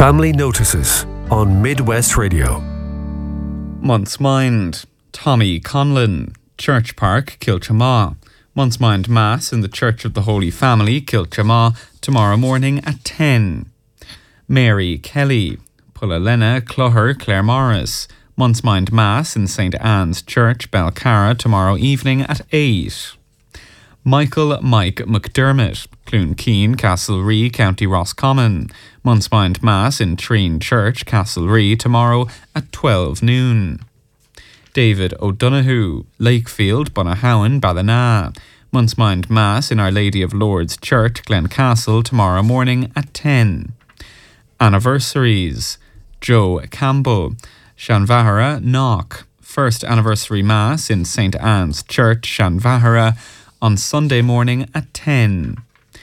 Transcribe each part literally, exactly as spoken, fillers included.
Family Notices on Midwest Radio. Month's Mind, Tommy Conlon, Church Park, Kilchama. Month's Mind Mass in the Church of the Holy Family, Kilchama, tomorrow morning at ten. Mary Kelly, Pulalena, Cloher, Claremorris. Month's Mind Mass in Saint Anne's Church, Belcara, tomorrow evening at eight. Michael Mike McDermott, Cloonkeene, Castlerea, County Roscommon. Month's Mind Mass in Treen Church, Castlerea, tomorrow at twelve noon. David O'Donoghue, Lakefield, Bunahowen, Ballina. Month's Mind Mass in Our Lady of Lourdes Church, Glencastle, tomorrow morning at ten. Anniversaries. Joe Campbell, Shanvahara, Knock. First Anniversary Mass in Saint Anne's Church, Shanvahara, on Sunday morning at ten.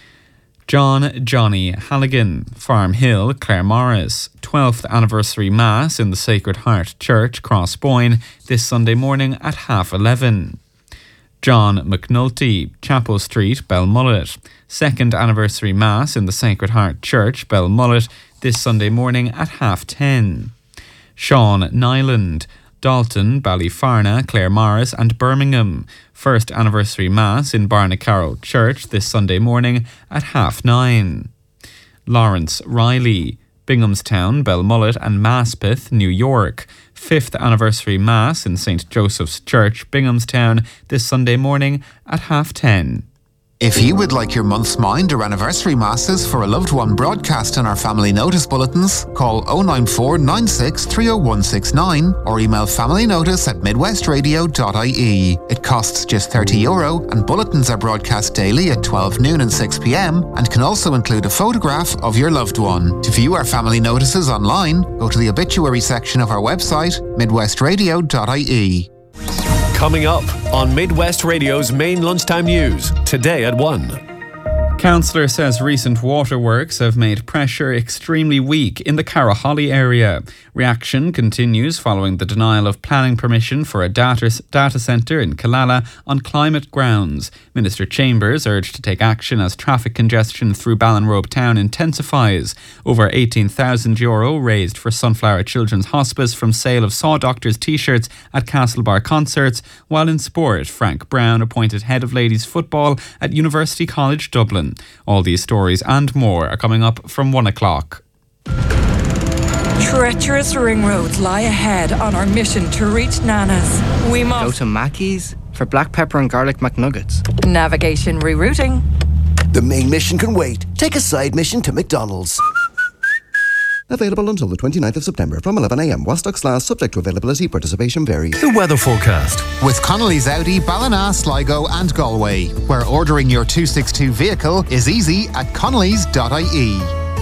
John Johnny Halligan, Farm Hill, Claremorris. twelfth Anniversary Mass in the Sacred Heart Church, Crossboyne, this Sunday morning at half eleven. John McNulty, Chapel Street, Belmullet. second Anniversary Mass in the Sacred Heart Church, Belmullet, this Sunday morning at half ten. Sean Nyland, Dalton, Ballyfarna, Claremorris and Birmingham. First Anniversary Mass in Barnacarroll Church this Sunday morning at half nine. Lawrence Riley, Binghamstown, Belmullet and Maspeth, New York. Fifth Anniversary Mass in Saint Joseph's Church, Binghamstown, this Sunday morning at half ten. If you would like your month's mind or anniversary masses for a loved one broadcast in our family notice bulletins, call oh nine four nine six three oh one six nine or email familynotice at midwestradio dot I E. It costs just thirty euro and bulletins are broadcast daily at twelve noon and six p.m. and can also include a photograph of your loved one. To view our family notices online, go to the obituary section of our website, midwestradio dot I E. Coming up on Midwest Radio's main lunchtime news, today at one. Councillor says recent waterworks have made pressure extremely weak in the Carraholly area. Reaction continues following the denial of planning permission for a data, data centre in Killala on climate grounds. Minister Chambers urged to take action as traffic congestion through Ballinrobe town intensifies. Over eighteen thousand euro raised for Sunflower Children's Hospice from sale of Saw Doctors t-shirts at Castlebar concerts, while in sport, Frank Brown appointed head of ladies football at University College Dublin. All these stories and more are coming up from one o'clock. Treacherous ring roads lie ahead on our mission to reach Nana's. We must go to Mackey's for black pepper and garlic McNuggets. Navigation rerouting. The main mission can wait. Take a side mission to McDonald's. Available until the twenty-ninth of September from eleven a.m. Whilst Class, subject to availability, participation varies. The weather forecast. With Connolly's Audi, Ballina, Sligo and Galway, where ordering your two sixty-two vehicle is easy at connellys dot I E.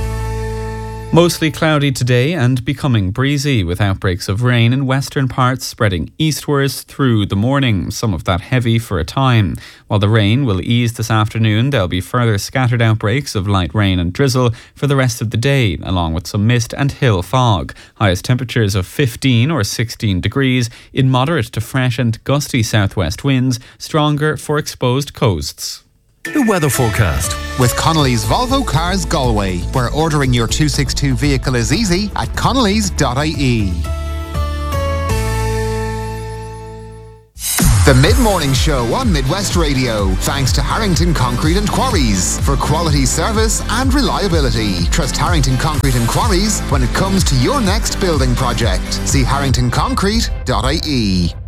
Mostly cloudy today and becoming breezy with outbreaks of rain in western parts spreading eastwards through the morning, some of that heavy for a time. While the rain will ease this afternoon, there'll be further scattered outbreaks of light rain and drizzle for the rest of the day, along with some mist and hill fog. Highest temperatures of fifteen or sixteen degrees in moderate to fresh and gusty southwest winds, stronger for exposed coasts. The weather forecast. With Connolly's Volvo Cars Galway, where ordering your two sixty-two vehicle is easy at connellys dot I E. The Mid-Morning Show on Midwest Radio, thanks to Harrington Concrete and Quarries. For quality service and reliability, trust Harrington Concrete and Quarries when it comes to your next building project. See harrington concrete dot I E.